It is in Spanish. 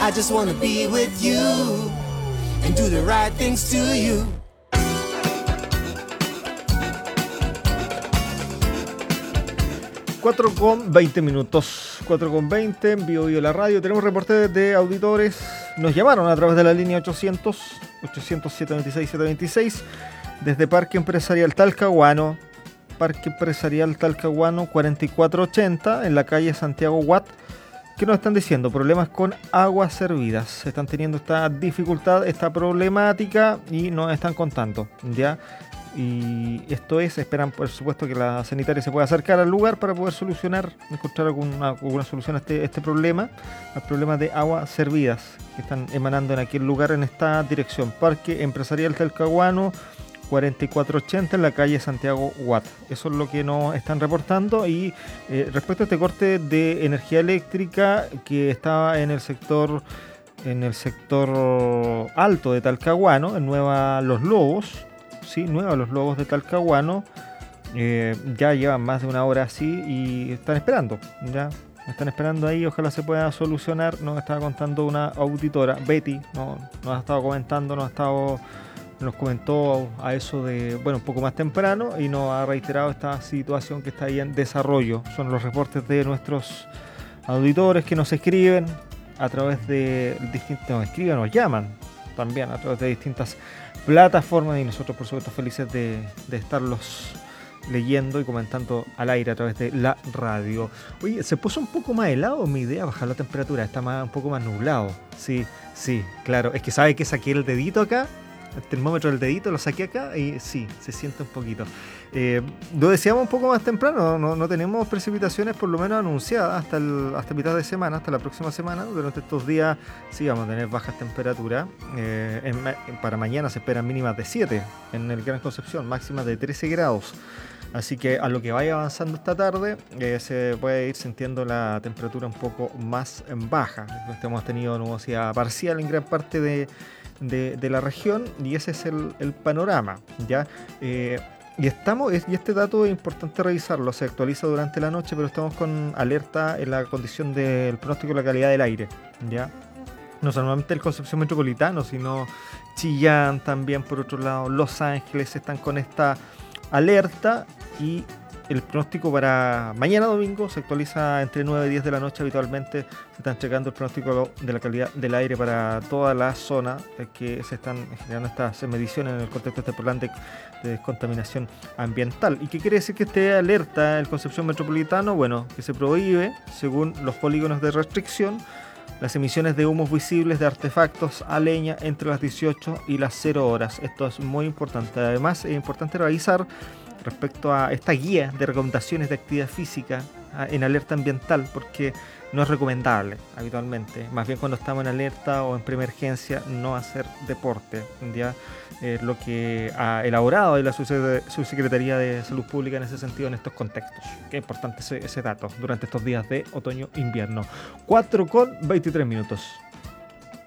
I just wanna be with you and do the right things to you. 4:20, 4:20, en vivo y la radio. Tenemos reportes de auditores. Nos llamaron a través de la línea 800-726-726 desde Parque Empresarial Talcahuano. Parque Empresarial Talcahuano 4480 en la calle Santiago Watt. ¿Qué nos están diciendo? Problemas con aguas servidas. Están teniendo esta dificultad, esta problemática y nos están contando, ¿ya? Y esto es, esperan por supuesto que la sanitaria se pueda acercar al lugar para poder encontrar alguna solución a este problema, al problema de aguas servidas que están emanando en aquel lugar, en esta dirección. Parque Empresarial Talcahuano 4480 en la calle Santiago Watt. Eso es lo que nos están reportando. Y respecto a este corte de energía eléctrica que estaba en el sector alto de Talcahuano, en Nueva Los Lobos, sí, Nueva Los Lobos de Talcahuano, ya llevan más de una hora así y están esperando, ya están esperando ahí, ojalá se pueda solucionar. Nos estaba contando una auditora, Betty, nos ha estado comentando, nos comentó a eso de, un poco más temprano, y nos ha reiterado esta situación que está ahí en desarrollo. Son los reportes de nuestros auditores que nos escriben a través de nos llaman también a través de distintas plataformas, y nosotros por supuesto felices de estarlos leyendo y comentando al aire a través de la radio. Oye, se puso un poco más helado mi idea, bajar la temperatura, está un poco más nublado. Sí, claro, es que sabe que saqué el dedito acá, el termómetro del dedito lo saqué acá y sí, se siente un poquito. Lo decíamos un poco más temprano, no tenemos precipitaciones por lo menos anunciadas hasta mitad de semana, hasta la próxima semana. Durante estos días sí vamos a tener bajas temperaturas. Para mañana se esperan mínimas de 7 en el Gran Concepción, máximas de 13 grados. Así que a lo que vaya avanzando esta tarde se puede ir sintiendo la temperatura un poco más baja. Hemos tenido nubosidad parcial en gran parte de la región, y ese es el panorama, ¿ya? Y este dato es importante revisarlo, se actualiza durante la noche, pero estamos con alerta en la condición del pronóstico de la calidad del aire, ¿ya? No solamente el Concepción Metropolitano, sino Chillán también, por otro lado, Los Ángeles están con esta alerta, y el pronóstico para mañana domingo se actualiza entre 9 y 10 de la noche. Habitualmente se está entregando el pronóstico de la calidad del aire para toda la zona que se están generando estas mediciones en el contexto de este plan de descontaminación ambiental. ¿Y qué quiere decir que esté alerta el Concepción Metropolitano? Bueno, que se prohíbe, según los polígonos de restricción, las emisiones de humos visibles de artefactos a leña entre las 18 y las 0 horas. Esto es muy importante. Además, es importante revisar respecto a esta guía de recomendaciones de actividad física en alerta ambiental, porque no es recomendable habitualmente, más bien cuando estamos en alerta o en preemergencia, no hacer deporte, ya lo que ha elaborado la Subsecretaría de Salud Pública en ese sentido, en estos contextos. Qué importante ese dato durante estos días de otoño-invierno. 4:23.